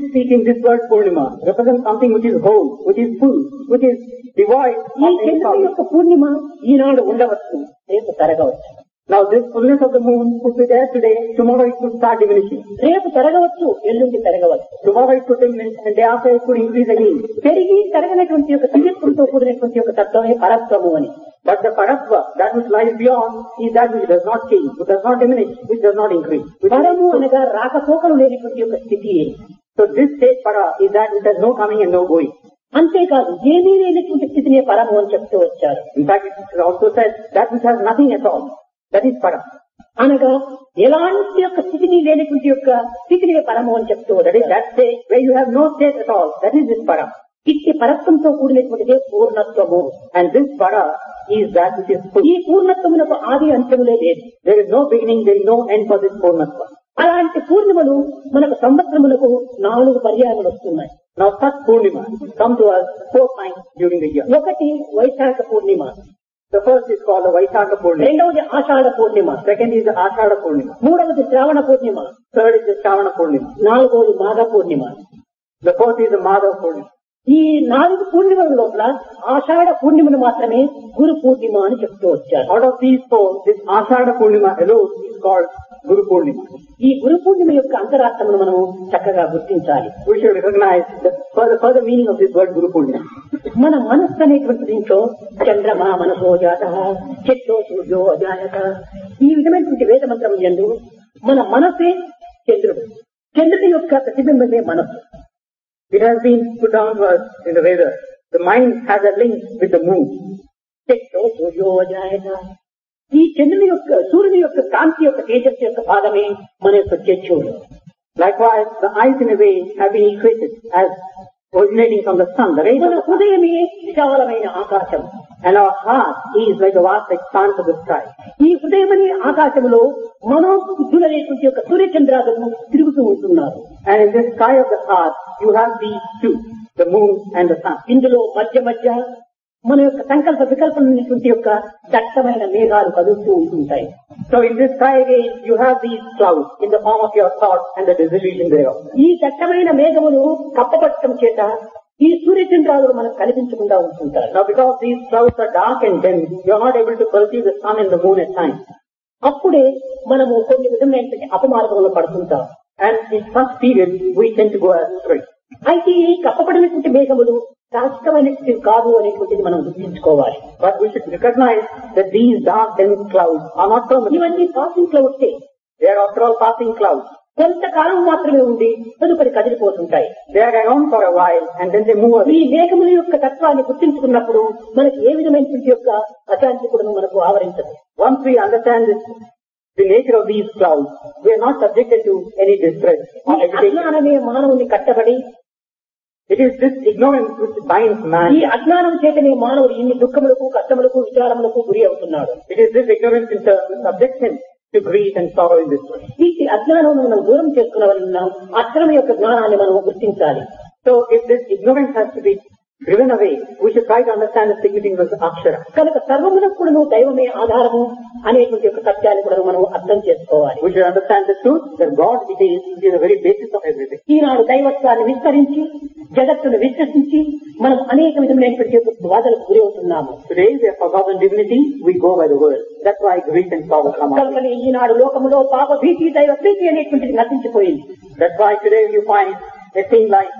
speaking, this word Purnima represents something which is whole, which is full, which is devoid ఈ of any చంద్రుని cause. యొక్క పూర్ణిమ ఈనాడు ఉండవచ్చు, రేపు తరగవచ్చు. Now this fullness of the moon could be there today, tomorrow it could start diminishing. రేపు తరగవచ్చు, ఎల్లుండి తరగవచ్చు. Tomorrow it could diminish and day after it could increase again. పెరిగి తరగనటువంటి యొక్క దివ్యత్వంతో కూడినటువంటి యొక్క తత్వమే పరత్వము అని. But the paratva, that which lies beyond, is that which does not change, which does not diminish, which does not increase. పరము అనగా రాకపోకలు లేనటువంటి యొక్క స్థితి. So this state para is that which has no coming and no going. అంతేకాదు ఏమీ లేనటువంటి స్థితినే పరము అని చెప్తూ వచ్చారు. In fact, it is also said that which has nothing at all, that is para. అనగా ఎలాంటి యొక్క స్థితిని లేనటువంటి యొక్క స్థితినే పరము అని చెప్తూ That is వచ్చారు. that state where you have no state at all, that is this para. ఇట్టి పరత్వంతో కూడినటువంటిదే పూర్ణత్వము. And this para is that which is full. ఈ పూర్ణత్వమునకు ఆది అంత్యములే లేదు. There is no beginning, there is no end for this purnatva. అలాంటి పూర్ణిమలు మనకు సంవత్సరములకు 4 పర్యాయములు వస్తున్నాయి. Now such Purnima come to us 4 times during the year. ఒకటి వైశాఖ పూర్ణిమ, The first is called the Vaishakha Purnima. రెండవది ఆషాఢ పూర్ణిమ, Second is the Ashadha Purnima. మూడవది శ్రావణ పూర్ణిమ, Third is the Shravana Purnima. నాలుగవది మాఘ పూర్ణిమ. The fourth is the Madhav Purnima. ఈ 4 పూర్ణిమల లోపల ఆషాఢ పూర్ణిమను మాత్రమే గురు పూర్ణిమ అని చెప్తూ వచ్చారు. Out of these 4, this Ashadha Purnima alone is called Guru Purnima. ఈ గురు పూర్ణిమ యొక్క అంతరార్థమును మనము చక్కగా గుర్తించాలి. We should recognize the further meaning of this word Guru Purnima. మన మనస్సు అనేటువంటి దీంట్లో చంద్రమా మనసో జాత చిత్తో సూర్యో అజాయత, ఈ విధమైనటువంటి వేద మంత్రం యందు మన మనసే చంద్రుడు, చంద్రుడి యొక్క ప్రతిబింబమే మనస్సు. It has been put down to us in the Vedas. The mind has a link with the moon. చిత్తో సూర్యో అజాయత, ఈ చంద్రుని యొక్క సూర్యుని యొక్క కాంతి యొక్క తేజస్సు యొక్క భాగమే మన యొక్క చక్షువులు. Likewise, the eyes in a way have been equated as originating from the sun, the rays మన of the sun. హృదయమే విశాలమైన ఆకాశం. And our heart is like a vast expanse of the sky. ఈ హృదయమనే ఆకాశంలో మనోబుద్ధులనేటువంటి యొక్క సూర్యచంద్రాదులను తిరుగుతూ ఉంటున్నారు. And in the sky of the heart, you have these two, the moon and the sun. ఇందులో మధ్య మధ్య మన యొక్క సంకల్ప వికల్పమైనటువంటి యొక్క దట్టమైన మేఘాలు కదులుతూ ఉంటుంటాయి. So in this sky again, you have these clouds in the form of your thoughts and the dissolution thereof. ఈ దట్టమైన మేఘములు కప్పపట్టడం చేత ఈ సూర్యచంద్రాలు మనకు కనిపించకుండా ఉంటుంటారు. Now because these clouds are dark and dense, you are not able to perceive the sun and the moon at times. అప్పుడే మనము కొన్ని విధమైనటువంటి అపమార్గంలో పడుతుంటాం. And in such periods, we tend to go astray. అయితే ఈ కప్పబడినటువంటి మేఘములు శాశ్వతమైనటువంటి కాదు అనేటువంటిది మనం గుర్తించుకోవాలి. But we should recognize that these dark dense clouds are not permanent. ఇవన్నీ passing క్లౌడ్సే. They are after all passing clouds. కొంతకాలం మాత్రమే ఉండి తదుపరి కదిలిపోతుంటాయి. They are around for a while and then they move ఈ away. మేఘముల యొక్క తత్వాన్ని గుర్తించుకున్నప్పుడు మనకి ఏ విధమైనటువంటి యొక్క అశాంతి కూడా మనకు ఆవరించదు. Once we understand this, the nature of these clouds, we are not subjected to any distress or ఈ agitation. అజ్ఞానమే మానవుని కట్టబడి, It is this ignorance which binds ఈ man. అజ్ఞానం చేతనే మానవుడు ఇన్ని దుఃఖములకు కష్టములకు విచారములకు గురి అవుతున్నాడు. It is this ignorance in turn that subjects him to grief and sorrow in this way. ఈ అజ్ఞానం మనం దూరం చేసుకున్న వలన అక్షరం యొక్క జ్ఞానాన్ని మనం గుర్తించాలి. So if this ignorance has to be driven away, we should try to understand the significance of the Akshara. కనుక సర్వములకు కూడా దైవమే ఆధారము అనేటువంటి యొక్క సత్యాన్ని కూడా మనం అర్థం చేసుకోవాలి. We should understand the truth that God it is the very basis of everything. ఈనాడు దైవత్వాన్ని విస్తరించి జగత్తును విశ్వసించి మనం అనేక విధమైనటువంటి యొక్క బాధలకు గురి అవుతున్నాము. Today we have forgotten divinity, we go by the world. That's why grief and sorrow come out. కనుక ఈనాడు లోకములో పాప భీతి దైవ ప్రీతి అనేటువంటిది నశించిపోయింది. That's why today you find a thing like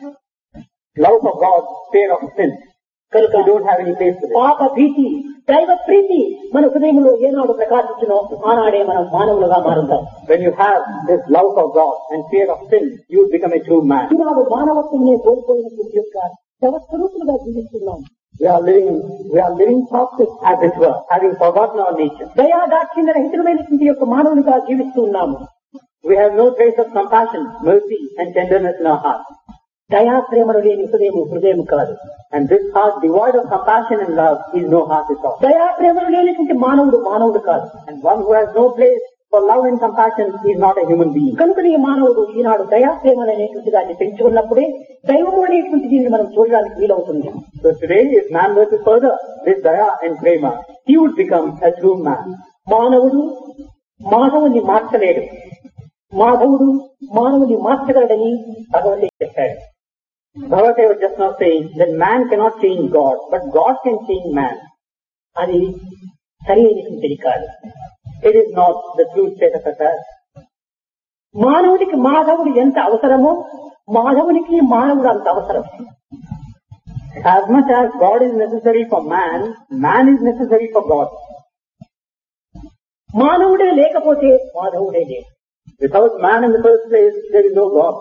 love of God, fear of sin. కనుక You don't have any place for it. పాప భీతి దైవ ప్రీతి మన హృదయంలో ఏనాడు ప్రకాశించినో ఆనాడే మనం మానవులుగా మారుతాం. When you have this love of God and fear of sin, you will become a true man. ఈనాడు మానవత్వమే కోల్పోయినటువంటి యొక్క శవస్వరూపులుగా జీవిస్తున్నాం. We are living toxic as it were, having forgotten our nature. దయా దాక్షిణ్య రహితమైనటువంటి యొక్క మానవునిగా జీవిస్తూ ఉన్నాము. We have no trace of compassion, mercy and tenderness in our heart. దయా ప్రేమలు లేని హృదయం కాదు. And this heart devoid of compassion and love is no heart at all. దయా ప్రేమలు లేనటువంటి మానవుడు కాదు. And one who has no place for love and compassion is not a human being. కనుక ఈ మానవుడు ఈనాడు దయా ప్రేమలు అనేటువంటి దాన్ని పెంచుకున్నప్పుడే దైవము అనేటువంటి దీన్ని మనం చూడడానికి వీలవుతుంది. So today, if man were to further this daya and prema, he would become a true man. మానవుడు మానవుని మార్చలేడు, మాధవుడు మానవుని మార్చగలడని భగవంతుడు చెప్పాడు. Bhavateva just now saying that man cannot change God, but God can change man. అది సరి అయినటువంటిది కాదు. It is not the true state of affairs. మానవుడికి మాధవుడు ఎంత అవసరమో మాధవునికి మానవుడు అంత అవసరం. As much as God is necessary for man, man is necessary for God. మానవుడే లేకపోతే మాధవుడే లేదు. Without man in the first place, there is no God.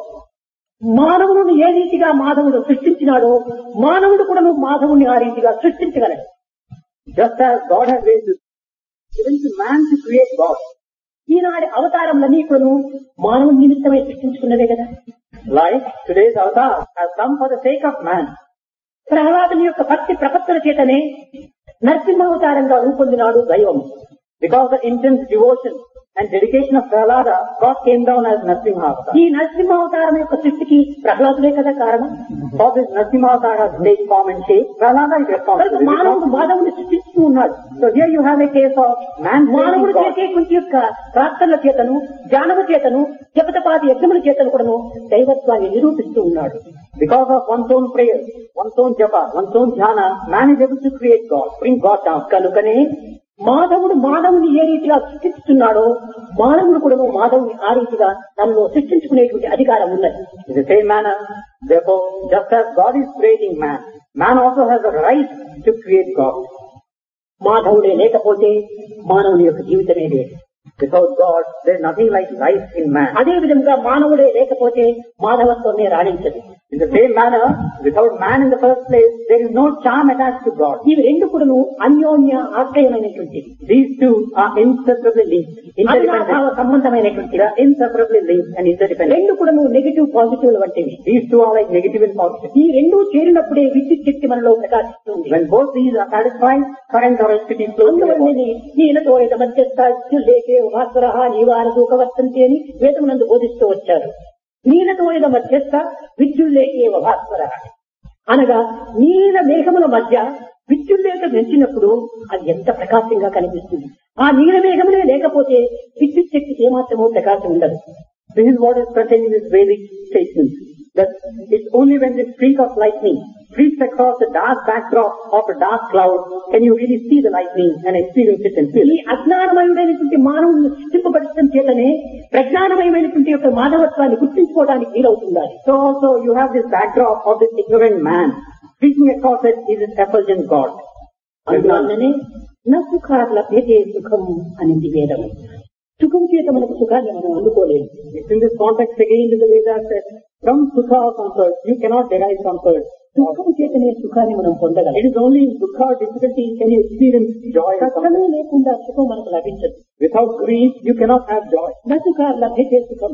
మానవుని ఏ రీతిగా మాధవుడు సృష్టించినాడో మానవుడు కూడా మాధవుని ఆ రీతిగా సృష్టించగలడు. Just as God has raised given to man to create God. ఈనాటి అవతారములన్నీ కూడా మానవుని నిమిత్తమై సృష్టించుకున్నదే కదా. Like today's avatar has come for the sake of man. ప్రహ్లాదుని యొక్క భక్తి ప్రపత్తుల చేతనే నరసింహావతారంగా రూపొందినాడు దైవం. Because the intense devotion and dedication of Prahlada, God came down as Narasimha avatar. ఈ నరసింహావతారం యొక్క సృష్టికి ప్రహ్లాదులే కదా కారణం. For this Narasimha avatar has take form and shape, Prahlada is responsible. మానవుడు మాధవుని సృష్టిస్తూ ఉన్నాడు. So here you have a case of man మానవుడు చేసేటువంటి యొక్క ప్రార్థనల చేతను జ్ఞానము చేతను జపతపాది యజ్ఞముల చేతను కూడాను దైవత్వాన్ని నిరూపిస్తూ ఉన్నాడు. Because of one's own prayer, one's own japa, one's own jhana, man is able to create God, bring God down. కనుకనే మాధవుడు మానవుని ఏ రీతిగా సృష్టిస్తున్నాడో మానవుడు కూడా మాధవుని ఆ రీతిగా తనలో సృష్టించుకునేటువంటి అధికారం ఉన్నది. In the same manner, therefore, just as God is creating man, man also has the right to create God. మాధవుడే లేకపోతే మానవుని యొక్క జీవితమే లేదు. Without God, there is nothing like life in man. అదే విధంగా మానవుడే లేకపోతే మాధవత్వమే రాణించదు. In the same manner, without man in the first place, there is no charm attached to God. ఇవి రెండు కూడాను అన్యోన్య ఆశ్రయమైనటువంటివి. These two are inseparably linked. అవినాభావ సంబంధమైనటువంటివి. They are inseparably linked and interdependent. రెండు కూడాను నెగటివ్ పాజిటివ్ వంటివి. These two are like negative and positive. ఈ రెండు చేరినప్పుడే విద్యుత్ శక్తి మనలో ప్రకాశిస్తుంది. When both these are satisfied, current or electricity flows. అందువల్లనే నీలతో మధ్యస్థే భాస్వర నివార దూకవర్తంతి అని వేదమునందు బోధిస్తూ వచ్చారు. నీలతో మధ్యస్థ విద్యుల్లేకేవ భాస్వర అనగా నీల మేఘముల మధ్య విద్యుల్లేఖ పెంచినప్పుడు అది ఎంత ప్రకాశంగా కనిపిస్తుంది. ఆ నీల మేఘములే లేకపోతే విద్యుత్ శక్తికి ఏమాత్రమో ప్రకాశం ఉండదు. This is what is contained in this Vedic statement. That it's only when this streak of lightning streaks across the dark backdrop of a dark cloud can you really see the lightning and experience it and feel ఈ it. అజ్ఞానమయుడైనటువంటి మానవుని సృష్టింపబడటం చేతనే ప్రజ్ఞానమయమైనటువంటి యొక్క మానవత్వాన్ని గుర్తించుకోవడానికి వీలవుతుంది. So also you have this backdrop of this ignorant man. Streaking across it is this effulgent God. అందువల్లనే నా సుఖాల భేదే సుఖం అనేది వేదం. సుఖం చేత మనకు సుఖాన్ని మనం అందుకోలేము. It's in this context again in the Vedas that from sukha or comfort you cannot derive comfort. దుఃఖము చేతనే సుఖాన్ని మనం పొందగలం. It is only in dukha or difficulty can you experience joy. కష్టమే లేకుండా సుఖం మనకు లభించదు. Without grief you cannot have joy. నా సుఖాల భేదే సుఖం.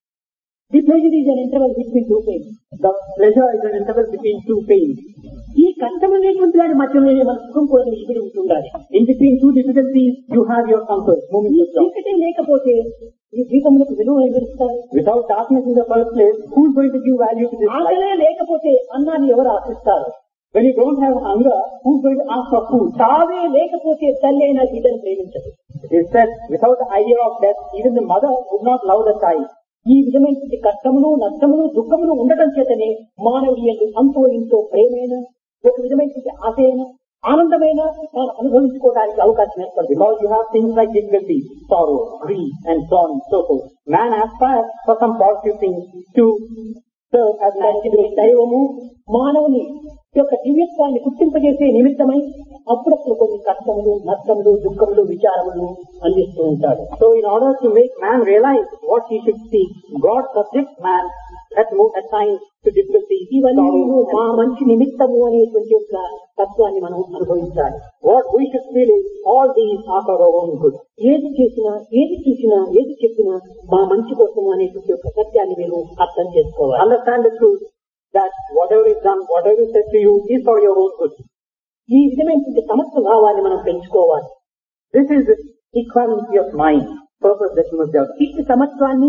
The pleasure is an interval between two pains. The pleasure is an interval between two pains. ఈ కష్టమైనటువంటి వాడి మధ్యలోనే మన సుఖం కూడా ఇమిడి ఉంటుండాలి. In between two difficulties you have your comfort, moments of joy. చీకటే లేకపోతే ఈ దీపములకు విలువ ఎవరిస్తారు? Without darkness in the first place, who is going to give value to this light? ఆకలే లేకపోతే అన్నాన్ని ఎవరు ఆశిస్తారు? When you don't have hunger, who is going to ask for food? తావే లేకపోతే తల్లి అయినా బిడ్డను ప్రేమించదు. It is said, without the idea of death, even the mother would not love the child. ఈ విధమైనటువంటి కష్టములు నష్టములు దుఃఖములు ఉండటం చేతనే మానవుడి యందు అంతో ఇంతో ప్రేమైన ఒక విధమైనటువంటి ఆశయన ఆనందమైన తాను అనుభవించుకోవడానికి అవకాశం ఏర్పడుతుంది. Because you have things like difficulty, sorrow, grief, and so on and so forth. Man aspires for some positive things to serve as an activity. దైవము మానవుని యొక్క దివ్యత్వాన్ని గుర్తింపజేసే నిమిత్తమై అప్పుడప్పుడు కొన్ని కష్టములు నష్టములు దుఃఖములు విచారములు అందిస్తూ ఉంటాడు. So in order to make man realize what he should seek, God subjects man at times to difficulty, ఇవన్నీ sorrow, మా మంచి నిమిత్తము అనేటువంటి యొక్క తత్వాన్ని మనం అనుభవించాలి. what we should feel is all these are for our own good. ఏది చేసినా ఏది చూసినా ఏది చెప్పినా మా మంచి కోసము అనేటువంటి యొక్క సత్యాన్ని మీరు అర్థం చేసుకోవాలి. Understand the truth that whatever is done, whatever is said to you is for your own good. ఈ విధమైనటువంటి సమత్వ భావాన్ని మనం పెంచుకోవాలి. This is the equality of mind, purpose that you must develop. ఇట్టి సమత్వాన్ని,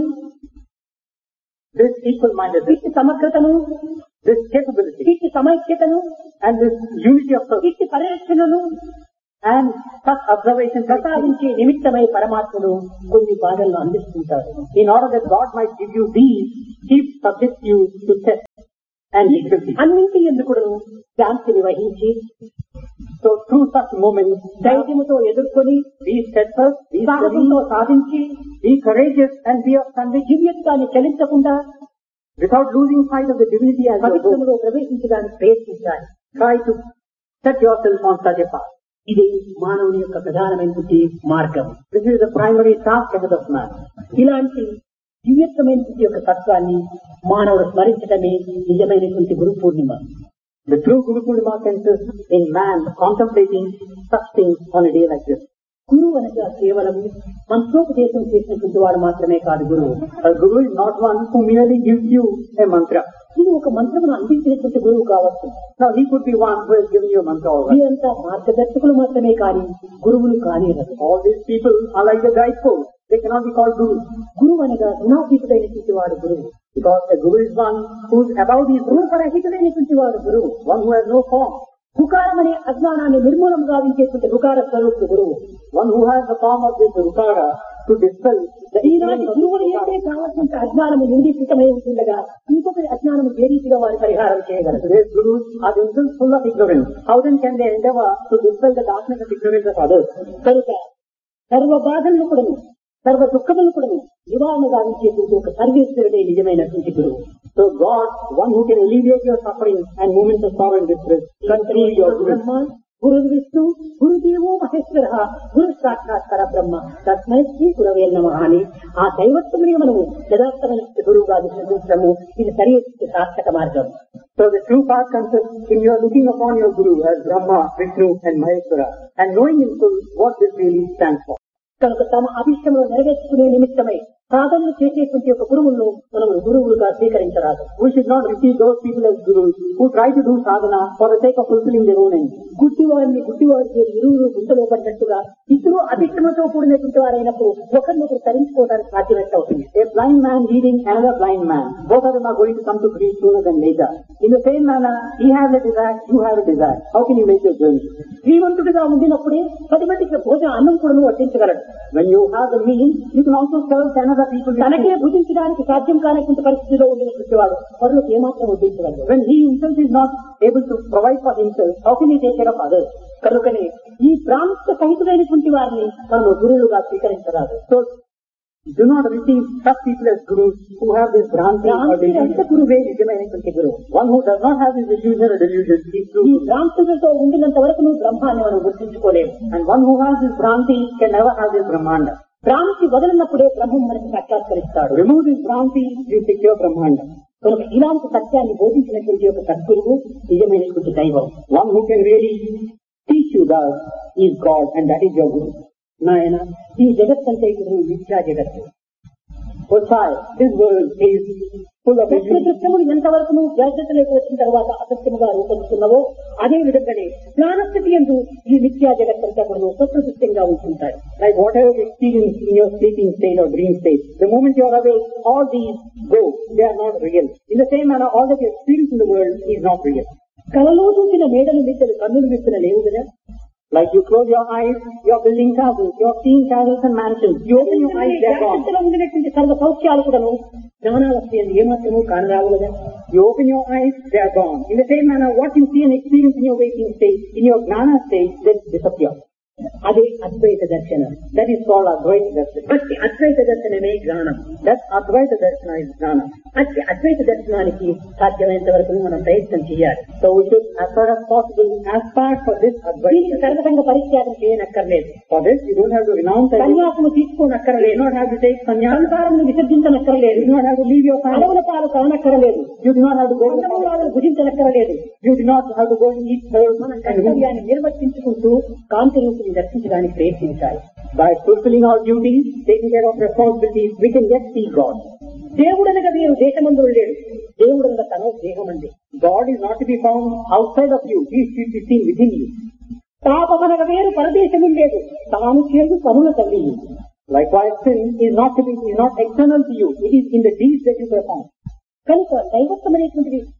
This equal-mindedness, ఇట్టి సమగ్రతను, this capability, ఇట్టి సమైక్యతను, and this unity of purpose, ఇట్టి పరిరక్షణను and such observation ప్రసాదించే నిమిత్తమై పరమాత్ముడు కొన్ని బాధలను అందిస్తుంటాడు. in order that God might give you these, He subjects you to test. and difficulty. అన్నింటి ఎందుకు శాంతిని వహించి So through such moments, ధైర్యముతో ఎదుర్కొని be steadfast, be సాహసంతో steady, సాధించి be courageous and be of conviction దివ్యత్వాన్ని చలించకుండా without losing sight of the divinity as your goal. పవిత్రములో ప్రవేశించడానికి ప్రయత్నించాలి. Try to set yourself on such a path. ఇది మానవుని యొక్క ప్రధానమైనటువంటి మార్గం. This is the primary task ahead of man. ఇలాంటి దివ్యత్వమైనటువంటి యొక్క తత్వాన్ని మానవుడు స్మరించడమే నిజమైనటువంటి Guru Purnima. The true Guru Purnima consists in man contemplating such things on a day like this. గురువు అనగా కేవలం మంత్రోపదేశం చేసినటువంటి వాడు మాత్రమే కాదు గురువు. A guru is not one who merely gives you a mantra. ఇది ఒక మంత్రమును అందించినటువంటి గురువు కావచ్చు. Now he could be one who has given you a mantra already. వీరంతా మార్గదర్శకులు మాత్రమే కానీ గురువులు కాని. All these people are like the guideposts. They cannot be called gurus. గురువు అనగా గుణాతీతుడైనటువంటి వాడు గురువు. Because a guru is one who is above these rules, రూపరహితుడైనటువంటి వాడు గురువు. one who has no form, రుకారం అనే అజ్ఞానాన్ని నిర్మూలం గావించేటువంటి రుకార స్వరూపుడు గురువు. one who has the form of this rukara to dispel the ఈనాటి గురువులు ఏంటే కావాల్సినంత అజ్ఞానము నిండితమై ఉంటుండగా ఇంకొకరి అజ్ఞానము ఏ రీతిగా వారి పరిహారం చేయగలరు? Today's gurus are themselves full of ignorance. How then can they endeavor to dispel the darkness of ignorance of others? కనుక సర్వ బాధలను కూడాను సర్వ దుఃఖములను కూడాను నివారణ గావించేటువంటి ఒక సర్వేశ్వరుడే నిజమైనటువంటి గురువు. So God, one who can alleviate your suffering and moments of sorrow and distress, continue your guru. గురు విష్ణు గురుదేవో మహేశ్వర గురు సాక్షాత్ పరబ్రహ్మ తస్మై శ్రీ గురవే నమః అని ఆ దైవత్వముని మనము యథార్థమైన గురువుగా విశ్వసించడము ఇది సరి సార్థక మార్గం. So the true path consists in your looking upon your guru as Brahma, Vishnu and Maheshwara and knowing in full what this really stands for. కనుక తమ అభిష్టములు నెరవేర్చుకునే నిమిత్తమై సాధనలు చేసేటువంటి ఒక గురువులను మనం గురువులుగా స్వీకరించరాదు. We should not receive those people as gurus who try to do sadhana for the sake of fulfilling their own ends. గుడ్డివారిని గుడ్డివారికి ఇరువురు గుంటలో పడినట్టుగా ఇద్దరు అభిష్టములతో కూడినటువంటి వారైనప్పుడు ఒకరినొకరు తరించుకోవడానికి సాధ్యమేట అవుతుంది. A blind man leading another blind man, both of them are going to come to grief sooner than later. In the same manner, he has a desire, you have a desire. How can you make your journey? శ్రీమంతుడిగా ఉండినప్పుడే 10 మందికి భోజన అన్నం కూడా వడ్డించగలడు. When you have the means, you can also serve 10 other people. తనకే భుజించడానికి సాధ్యం కానటువంటి పరిస్థితిలో ఉండినటువంటి వాడు పరులకు ఏమాత్రం వడ్డించగలడు. When he himself is not able to provide for himself, how can he take care of others? కనుకనే ఈ భ్రాంత సహితులైనటువంటి వారిని మనం గురువులుగా స్వీకరించరాదు. So do not receive such people as gurus who have this bhranti or delusion. గురువే నిజమైనటువంటి గురువు. One who does not have this illusion or delusion is true. ఈ భ్రాంతులతో ఉండినంత వరకు నువ్వు బ్రహ్మాన్ని మనం గుర్తించుకోలేము. And one who has this bhranti can never have this brahmanda. భ్రాంతి వదలినప్పుడే బ్రహ్మం మనకి సాక్షాత్కరిస్తాడు. Remove this bhranti, you secure brahmanda. కనుక ఇలాంటి సత్యాన్ని బోధించినటువంటి ఒక సద్గురువు నిజమైనటువంటి దైవం. One who can really teach you that is God and that is your guru. నాయన ఈ జగత్తంటే గురువు మిథ్యా జగత్తు. Oh child, this world is full of illusions. దృశ్యములు ఎంతవరకు నువ్వు జాగ్రత్తలోకి వచ్చిన తర్వాత అసత్యముగా రూపొందుతున్నావో అదే విధంగానే జ్ఞానస్థితి యందు ఈ మిథ్యా జగత్తంతా కూడా సత్యదృశ్యంగా ఉంటుంటాయి. Like whatever you experience in your sleeping state or dream state, the moment you are awake, all these go. They are not real. In the same manner, all that you experience in the world is not real. కలలో చూసిన మేడలు మిద్దలు కన్నులు విప్పిన లేవు కదా. Like you close your eyes, you are building castles, you are seeing castles and mansions. You open your eyes, they are gone. జాగ్రత్తలో ఉండినటువంటి సర్వ సౌఖ్యాలు కూడాను జ్ఞానావస్థ ఏమాత్రము కానరావు కదా. You open your eyes, they are gone. In the same manner, what you see and experience in your waking state, in your gnana state, they disappear. అదే అద్వైత దర్శనం. That is called Advaita Darshana. అట్టి అద్వైత దర్శనమే జ్ఞానం. That Advaita Darshana is Jnana. అట్టి అద్వైత దర్శనానికి సాధ్యమైనంత వరకు మనం ప్రయత్నం చేయాలి. So we should, as far as possible, aspire for this దీనికి Advaita. సర్వసంగ పరిత్యాగం చేయనక్కర్లేదు. For this, you don't have to renounce everything. సన్యాసము You తీసుకోనక్కర్లేదు. do not have to take sannyasa. సంసారం విసర్జించనక్కర్లేదు. You do not have to leave your family. అడవుల పాలు కానక్కర్లేదు. You do not have to go to the అందములను భుజించనక్కర్లేదు. You do not have to go and eat herbs మన and roots. కర్తవ్యాన్ని నిర్వర్తించుకుంటూ కాంతి రూపుని దర్శించడానికి ప్రయత్నించాలి. By fulfilling our duties, taking care of responsibilities, we can yet see God. దేవుడనగా వేరు దేశమందు లేడు. దేవుడనగా తన దేహం అంది. God is not to be found outside of you. He should be seen within you. పాపమనగా వేరు పరదేశము లేదు. తాను చేదు పనుల తల్లి. Likewise, sin is not external to you. It is in the deeds that you perform. కనుక దైవత్వం అనేటువంటిది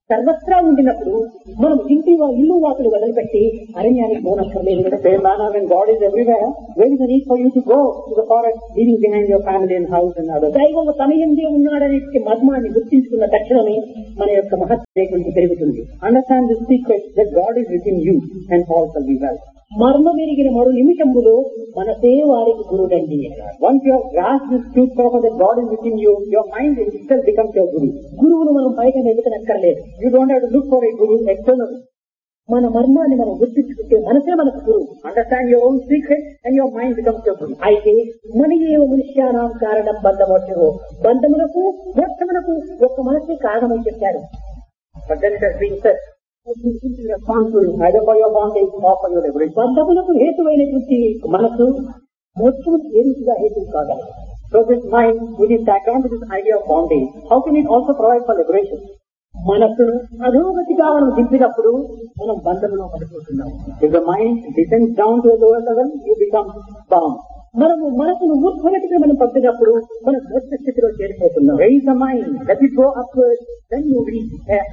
సర్వత్రా ఉండినప్పుడు మనం ఇల్లు వాకులు వదిలిపెట్టి అరణ్యానికి పోనక్కర్లేదు కదా. Same manner, when God is everywhere, where is the need for you to go to the forest, leaving behind your family and house and others? దైవం తన యందే ఉన్నాడనే మర్మాన్ని గుర్తించుకున్న తక్షణమే మన యొక్క మహత్వం పెరుగుతుంది. Understand the secret that God is within you and all shall be well. మర్మం ఎరిగిన మరో నిమిషంలో మనసే వారికి గురుడండి. Once you have grasped this truth that God is within you, your mind itself becomes your guru. గురువును మనం బయట వెతకనక్కర్లేదు. You don't have to look for a guru externally. మన మర్మాన్ని మనం గుర్తించుకుంటే మనసే మనకు గురువు. Understand your own secret and your mind becomes your guru. అయితే మన ఏ మనుష్యానాం కారణం బంధమోక్షము, బంధములకు మోక్షములకు ఒక్క మనసే కారణమని చెప్పారు. But then it has been said, responsible either for your bondage or for your liberation. బంధములకు హేతువైనటువంటి మనసు మోక్షములకు ఏ రీతిగా హేతువు కాగలదు. So this mind, which is tagged on to this idea of bondage, how can it also provide for liberation? మనసు అధోగతిగా మనం దింపినప్పుడు మనం బంధములో పడిపోతున్నాం. If the mind descends down to a lower level, you become bound. మనము మనసును ఊర్ధ్వగతిగా మనం పంపినప్పుడు మనం మోక్ష స్థితిలో చేరిపోతున్నాం. Raise the mind, let it go upwards, then you reach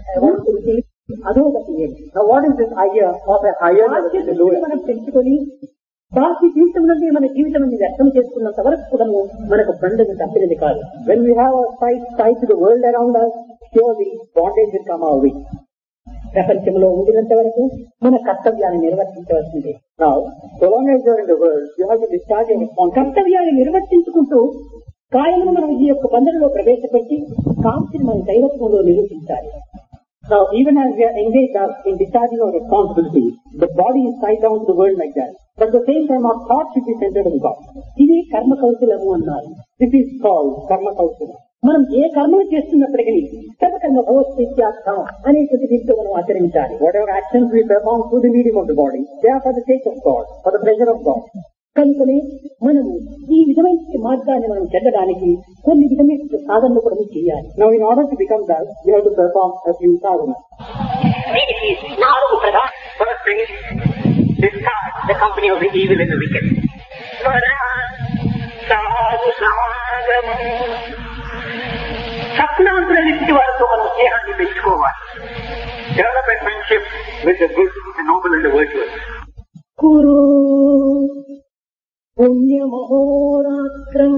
అధోగతి. Now what is this idea of a higher level? మనం పెంచుకొని బాహ్య జీవితం నుండి మన జీవితం వ్యర్థం చేసుకున్నంత వరకు కూడా మనకు బంధము తప్పినది కాదు. When we have our sight tied to the world around us, surely bondage will come our way. ప్రపంచంలో ఉండినంత వరకు మన కర్తవ్యాన్ని నిర్వర్తించవలసిందే. Now, so long as you are in the world, you have to discharge your responsibility. కర్తవ్యాన్ని నిర్వర్తించుకుంటూ కాయమును మనం ఈ యొక్క బంధంలో ప్రవేశపెట్టి కాంతిని మన దైవత్వంలో నిరూపించాలి. Now, even as we are engaged in discharging our responsibility, the body is tied down to the world like that. But at the same time, our thought should be centered on God. ఇది కర్మ కౌశలము అన్నారు. This is called karma kausala. మనం ఏ కర్మలు చేస్తున్నప్పటికీ సర్వకర్మ భగవత్ప్రీత్యార్థం అనేటువంటి దీంతో మనం ఆచరించాలి. Whatever actions we perform through the medium of the body, they are for the sake of God, for the pleasure of God. కనుకనే మనము ఈ విధమైన మార్గాన్ని మనం చెందడానికి కొన్ని విధమైన సాధనలు కూడా చేయాలి. Now, in order to become that, you have to perform a few sadhanas. First thing is discard the company of the evil and the wicked. సత్నాంతులన్నింటి వారితో మనం స్నేహాన్ని పెంచుకోవాలి. Develop a friendship with the good, the noble and the virtuous. కురు పుణ్యమహోరాత్రం.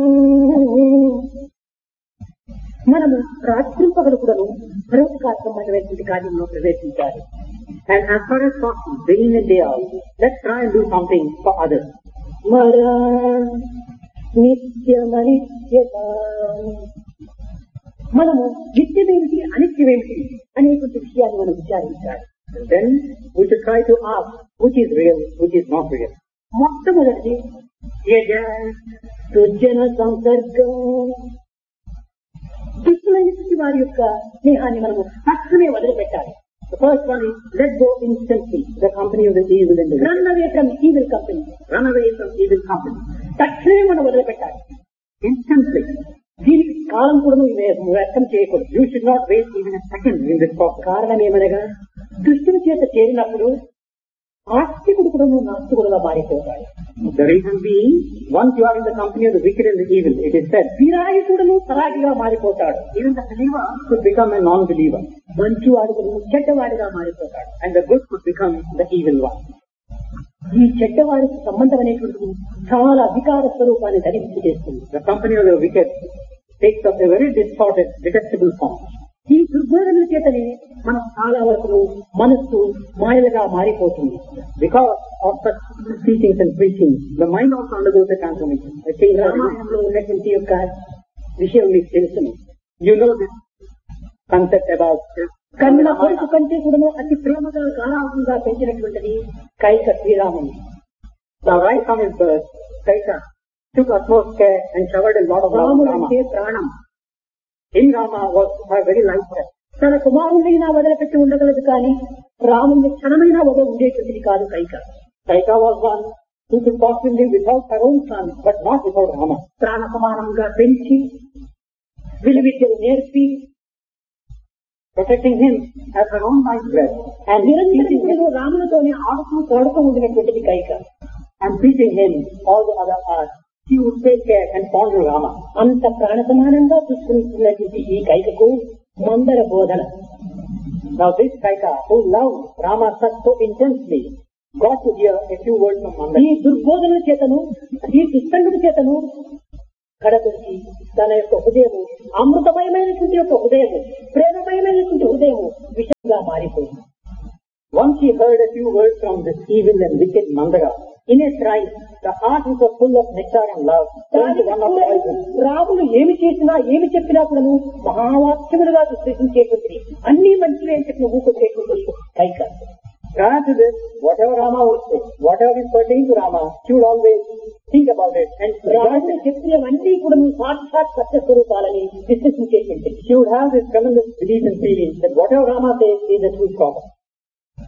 మనము రాత్రింపగలు కూడాను పరోపకారమైనటువంటి కార్యంలో ప్రవేశించాలి. And as far as possible, day in and day out, let's try and do something for others. మర నిత్యమనిత్యత. మనము నిత్యమేమిటి అనిత్యమేమిటి అనేటువంటి విషయాన్ని మనం విచారించాలి. And then we should try to ask which is real, which is not real. మొట్టమొదటి దుర్జన సంసర్గం. దుష్టులైనటువంటి వారి యొక్క స్నేహాన్ని మనము తక్షణమే వదిలిపెట్టాలి. The first one is let go instantly the company of the evil and the wicked. Run away from evil company. Run away from evil company. తక్షణమే మనం వదిలిపెట్టాలి. Instantly. దీనికి కాలం కూడా వ్యర్థం చేయకూడదు. You should not waste even a second in this process. కారణం ఏమనగా దుష్టుల చేత చేరినప్పుడు ఆస్తికుడు కూడా నాస్తికుడుగా మారిపోతాడు. The reason being, once you are in the company of the wicked and the evil, it is said, విరాగికుడును సరాగిగా మారిపోతాడు. even the believer could become a non-believer. మంచివాడుకును చెడ్డవాడిగా మారిపోతాడు. And the good could become the evil one. ఈ చెడ్డవాడికి సంబంధం అనేటువంటిది చాలా అధికార స్వరూపాన్ని ధరించి చేస్తుంది. The company of the wicked takes up a very distorted, detestable form. ఈ దుర్బోధనల చేతనే మనం చాలా వరకు మనస్సు మాయలుగా మారిపోతుంది. Because of such teachings and preaching, the mind also undergoes a transformation. రామాయణంలో ఉన్నటువంటి యొక్క విషయం మీకు తెలుసును. You know this concept about కన్న కొడుకు కంటే కూడా అతి ప్రేమగా గారాభంగా పెంచినటువంటిది కైక శ్రీరాముని. Now right from his birth, Kaika took utmost care and showered a lot of love on రాముడు Rama. అంటే ప్రాణం. In Rama was her very life breath. తన కుమారుడైనా వదిలిపెట్టి ఉండగలదు కానీ రాముని క్షణమైనా వదిలి ఉండేటువంటిది కాదు Kaika. Kaika was one who could possibly live without her own son, but not without Rama. ప్రాణ సమానంగా పెంచి విలువిద్యలు నేర్పి Protecting him as her own life breath and teaching him, రాములతోనే ఆడుతూ తోడుతూ ఉండినటువంటిది Kaika. and teaching him all the other arts. She would take care and fondle Rama. అంత ప్రాణ సమానంగా చూసుకుంటున్నటువంటి ఈ కైకకు మందర బోధన. Now this Kaika, who loved Rama so intensely, got to hear a few words from ఈ Mandara. దుర్బోధన చేతను ఈ దుస్సంగతి చేతను కడపడికి తన యొక్క హృదయము అమృతమయమైనటువంటి యొక్క హృదయము ప్రేమమయమైనటువంటి హృదయము విషంగా మారిపోయింది. Once he heard a few words from this evil and wicked Mandara, in a trice, the heart which was full of nectar and love turned to one of poison. Ramulu ఏమి చేసినా ఏమి చెప్పినా కూడాను మహావాక్యములుగా విశ్లేషించేటువంటి అన్ని మంచివి అని చెప్పిన ఊకొచ్చేటువంటి Kaika. Prior to this, whatever Rama would say, whatever is pertaining to Rama, she would always think about it and రాముడు చెప్పినవన్నీ కూడా సాక్షాత్ సత్య స్వరూపాలని విశ్లేషించేటువంటి. she would have this tremendous belief and feeling that whatever Rama says is the truth proper.